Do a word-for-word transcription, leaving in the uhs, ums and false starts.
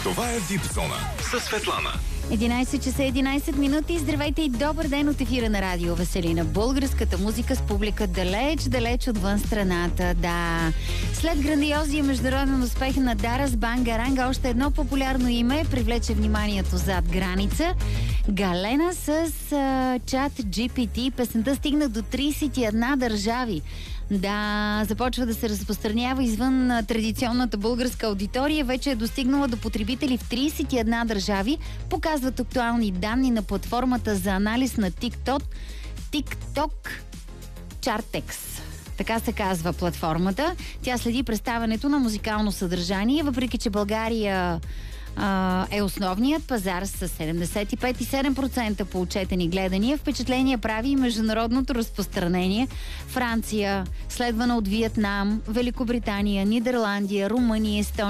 Това е Дип Зона със Светлана. единайсет часа единайсет минути. Здравейте и добър ден от ефира на Радио Веселина. Българската музика с публика далеч, далеч отвън страната. Да. След грандиозния международен успех на Дарас Бангаранга, още едно популярно име привлече вниманието зад граница. Галена с uh, чат джи пи ти. Песента стигна до трийсет и една държави. Да, започва да се разпространява извън традиционната българска аудитория. Вече е достигнала до потребители в трийсет и една държави. Показват актуални данни на платформата за анализ на TikTok. TikTok Chartex. Така се казва платформата. Тя следи представянето на музикално съдържание, въпреки че България е основният пазар с седемдесет и пет цяло и седем процента по отчетени гледания. Впечатление прави и международното разпространение. Франция, следвана от Виетнам, Великобритания, Нидерландия, Румъния, Естония,